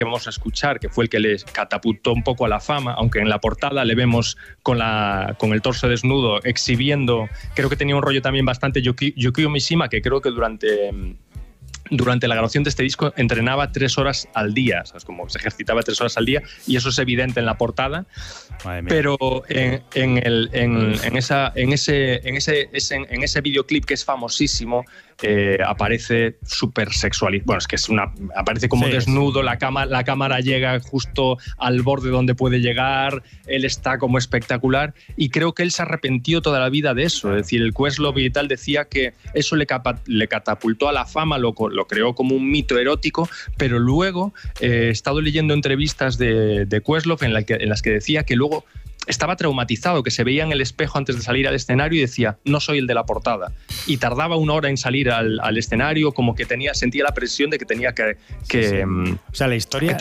vamos a escuchar, que fue el que le catapultó un poco a la fama, aunque en la portada le vemos con el torso desnudo exhibiendo, creo que tenía un rollo también bastante Yukio Mishima, que creo que durante la grabación de este disco entrenaba 3 horas al día, ¿sabes? Como se ejercitaba 3 horas al día, y eso es evidente en la portada. Pero en ese videoclip, que es famosísimo, aparece súper sexual. Bueno, es que aparece como desnudo, la cámara llega justo al borde donde puede llegar, él está como espectacular, y creo que él se arrepintió toda la vida de eso. Es decir, el Questlove y tal decía que eso le catapultó a la fama, lo creó como un mito erótico, pero luego he estado leyendo entrevistas de Questlove en las que decía que luego estaba traumatizado, que se veía en el espejo antes de salir al escenario y decía, no soy el de la portada. Y tardaba 1 hora en salir al escenario, como que sentía la presión de que tenía que o sea, la historia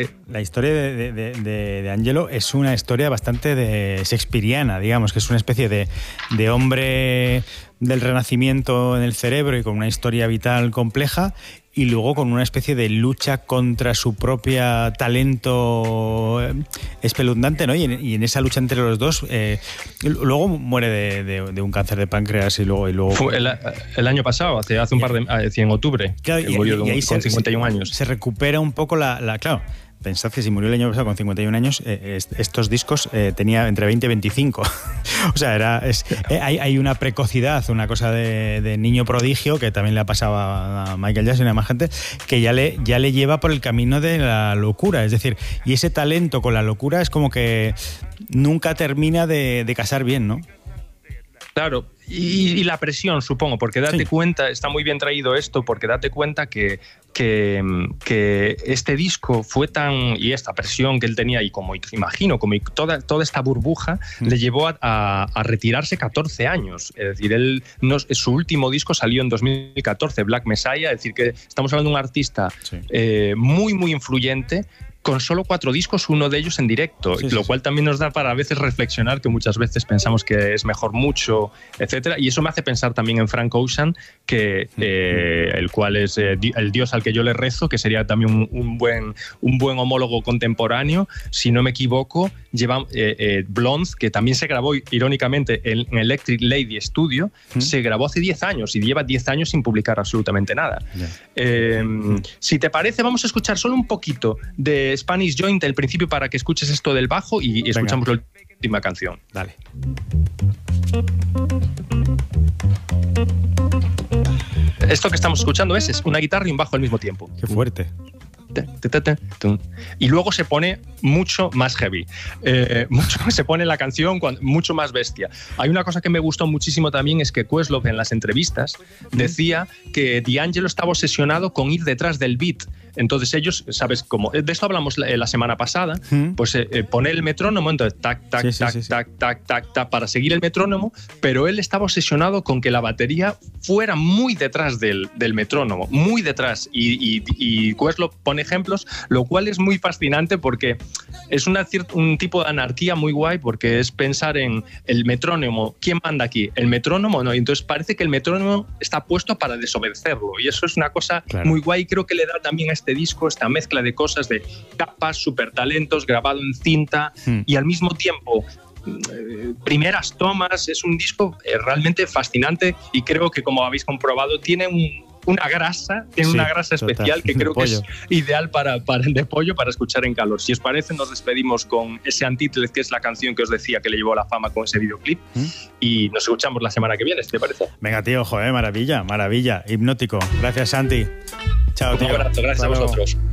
de Angelo es una historia bastante shakespeariana, digamos, que es una especie de hombre del renacimiento en el cerebro y con una historia vital compleja, y luego con una especie de lucha contra su propio talento espeluznante, ¿no? Y en esa lucha entre los dos, luego muere de un cáncer de páncreas y luego fue el año pasado, hace un par de en octubre, claro, murió y ahí con 51 años. Se recupera un poco claro. Pensad que si murió el año pasado con 51 años, estos discos tenía entre 20 y 25. O sea, hay una precocidad, una cosa de niño prodigio, que también le ha pasado a Michael Jackson y a más gente, que ya le lleva por el camino de la locura. Es decir, y ese talento con la locura es como que nunca termina de casar bien, ¿no? Claro, y la presión, supongo, porque date cuenta, está muy bien traído esto, porque date cuenta que este disco fue y esta presión que él tenía, y como imagino, como toda esta burbuja, le llevó a retirarse 14 años. Es decir, su último disco salió en 2014, Black Messiah, es decir, que estamos hablando de un artista muy, muy influyente, con solo 4 discos, uno de ellos en directo, lo cual también nos da para a veces reflexionar, que muchas veces pensamos que es mejor mucho, etcétera. Y eso me hace pensar también en Frank Ocean, que el cual es el dios al que yo le rezo, que sería también un buen homólogo contemporáneo. Si no me equivoco, lleva Blonde, que también se grabó irónicamente en Electric Lady Studio, se grabó hace 10 años y lleva 10 años sin publicar absolutamente nada. Si te parece, vamos a escuchar solo un poquito de Spanish Joint, el principio, para que escuches esto del bajo, y escuchamos la última canción. Dale. Esto que estamos escuchando es una guitarra y un bajo al mismo tiempo. Qué fuerte. Y luego se pone mucho más heavy, se pone la canción mucho más bestia. Hay una cosa que me gustó muchísimo también, es que Questlove en las entrevistas decía que D'Angelo estaba obsesionado con ir detrás del beat. Entonces ellos, ¿sabes? Como de esto hablamos la semana pasada, pues poner el metrónomo, entonces tac, tac, tac, para seguir el metrónomo, pero él estaba obsesionado con que la batería fuera muy detrás del metrónomo, muy detrás, y Questlove pone ejemplos, lo cual es muy fascinante, porque es un tipo de anarquía muy guay, porque es pensar en el metrónomo. ¿Quién manda aquí? ¿El metrónomo? No, y entonces parece que el metrónomo está puesto para desobedecerlo, y eso es una cosa muy guay. Creo que le da también a este disco esta mezcla de cosas, de capas, super talentos, grabado en cinta, y al mismo tiempo primeras tomas. Es un disco realmente fascinante, y creo que, como habéis comprobado, tiene una grasa especial, que creo que es ideal para el de pollo, para escuchar en calor. Si os parece, nos despedimos con ese Antítesis, que es la canción que os decía que le llevó a la fama con ese videoclip, y nos escuchamos la semana que viene, ¿te parece? Venga, tío, joder, maravilla, hipnótico. Gracias, Santi. Chao, tío. Un abrazo, gracias a vosotros.